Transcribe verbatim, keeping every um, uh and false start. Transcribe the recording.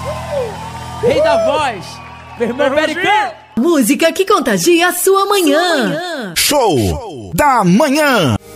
Rei da voz, meu irmão americano. Música que contagia a sua manhã. Show da manhã.